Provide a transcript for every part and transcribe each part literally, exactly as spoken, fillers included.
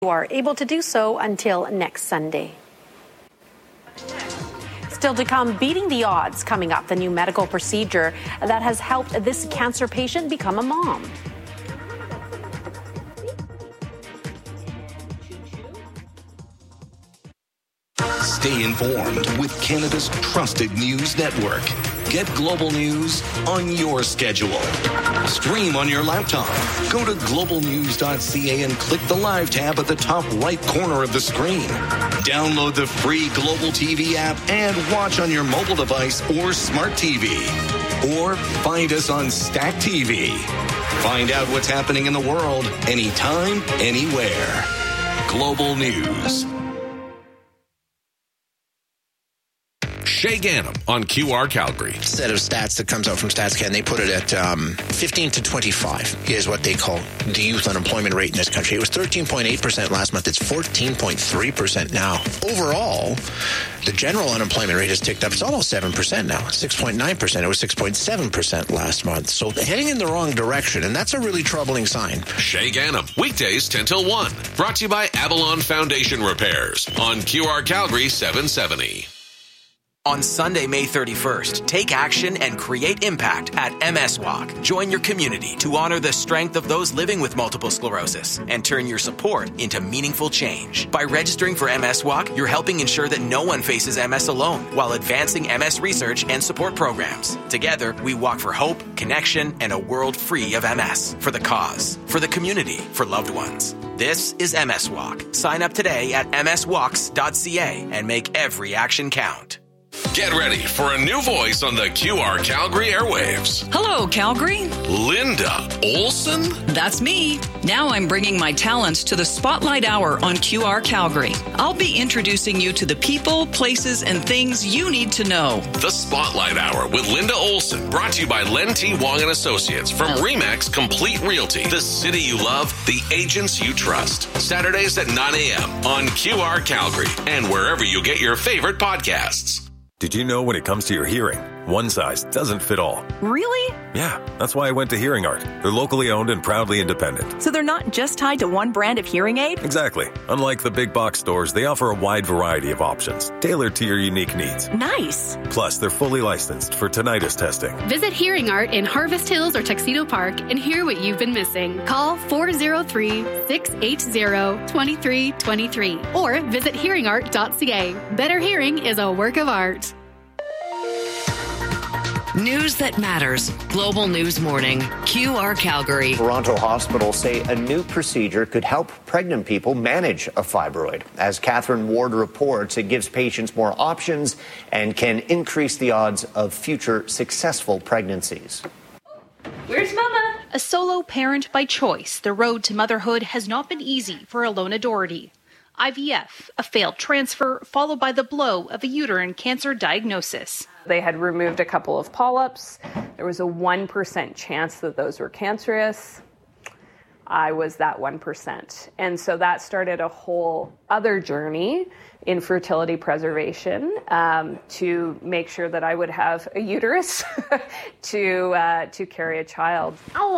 You are able to do so until next Sunday. Still to come, beating the odds coming up, the new medical procedure that has helped this cancer patient become a mom. Stay informed with Canada's trusted news network. Get global news on your schedule. Stream on your laptop. Go to global news dot c a and click the live tab at the top right corner of the screen. Download the free Global T V app and watch on your mobile device or smart T V. Or find us on Stack T V. Find out what's happening in the world anytime, anywhere. Global News. Shay Gannam on Q R Calgary. Set of stats that comes out from StatsCan, they put it at um, fifteen to twenty-five is what they call the youth unemployment rate in this country. It was thirteen point eight percent last month. It's fourteen point three percent now. Overall, the general unemployment rate has ticked up. It's almost seven percent now, six point nine percent. It was six point seven percent last month. So heading in the wrong direction, and that's a really troubling sign. Shay Gannam, weekdays ten till one. Brought to you by Avalon Foundation Repairs on Q R Calgary seven seventy. On Sunday, May thirty-first, take action and create impact at M S Walk. Join your community to honor the strength of those living with multiple sclerosis and turn your support into meaningful change. By registering for M S Walk, you're helping ensure that no one faces M S alone while advancing M S research and support programs. Together, we walk for hope, connection, and a world free of M S. For the cause, for the community, for loved ones. This is M S Walk. Sign up today at m s walks dot c a and make every action count. Get ready for a new voice on the Q R Calgary airwaves. Hello, Calgary. Linda Olson? That's me. Now I'm bringing my talents to the Spotlight Hour on Q R Calgary. I'll be introducing you to the people, places, and things you need to know. The Spotlight Hour with Linda Olson, brought to you by Len T. Wong and Associates from oh. Remax Complete Realty. The city you love, the agents you trust. Saturdays at nine a.m. on Q R Calgary and wherever you get your favorite podcasts. Did you know when it comes to your hearing, one size doesn't fit all? Really? Yeah, that's why I went to Hearing Art. They're locally owned and proudly independent. So they're not just tied to one brand of hearing aid? Exactly. Unlike the big box stores, they offer a wide variety of options, tailored to your unique needs. Nice. Plus, they're fully licensed for tinnitus testing. Visit Hearing Art in Harvest Hills or Tuxedo Park and hear what you've been missing. Call four oh three, six eight zero, two three two three or visit hearing art dot c a. Better hearing is a work of art. News that matters. Global News Morning. Q R Calgary. Toronto hospitals say a new procedure could help pregnant people manage a fibroid. As Catherine Ward reports, it gives patients more options and can increase the odds of future successful pregnancies. Where's Mama? A solo parent by choice, the road to motherhood has not been easy for Alona Doherty. I V F, a failed transfer, followed by the blow of a uterine cancer diagnosis. They had removed a couple of polyps. There was a one percent chance that those were cancerous. I was that one percent. And so that started a whole other journey in fertility preservation um, to make sure that I would have a uterus to uh, to carry a child.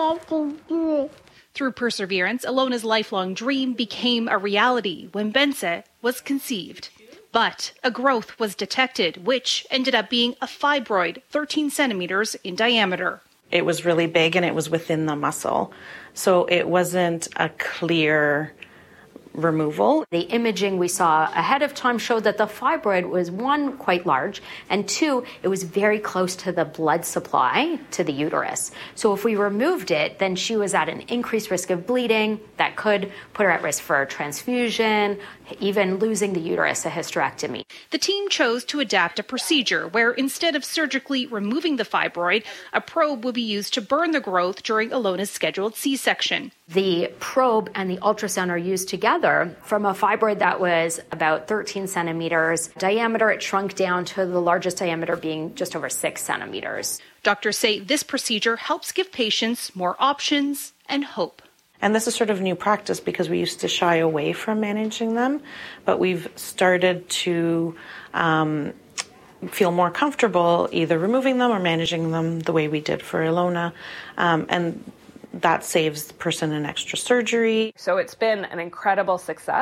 Through perseverance, Alona's lifelong dream became a reality when Bense was conceived. But a growth was detected, which ended up being a fibroid thirteen centimeters in diameter. It was really big and it was within the muscle. So it wasn't a clear removal. The imaging we saw ahead of time showed that the fibroid was, one, quite large, and two, it was very close to the blood supply to the uterus. So if we removed it, then she was at an increased risk of bleeding that could put her at risk for transfusion, even losing the uterus, a hysterectomy. The team chose to adapt a procedure where instead of surgically removing the fibroid, a probe would be used to burn the growth during Alona's scheduled C-section. The probe and the ultrasound are used together. From a fibroid that was about thirteen centimeters diameter, it shrunk down to the largest diameter being just over six centimeters. Doctors say this procedure helps give patients more options and hope. And this is sort of new practice because we used to shy away from managing them, but we've started to um, feel more comfortable either removing them or managing them the way we did for Ilona. Um, and that saves the person an extra surgery. So it's been an incredible success.